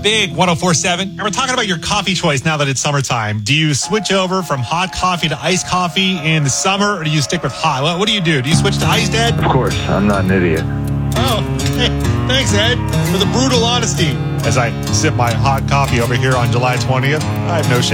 Big 104.7. And we're talking about your coffee choice now that it's summertime. Do you switch over from hot coffee to iced coffee in the summer, or do you stick with hot? What do you do? Do you switch to iced, Ed? Of course, I'm not an idiot. Oh, hey, thanks, Ed, for the brutal honesty. As I sip my hot coffee over here on July 20th, I have no shame.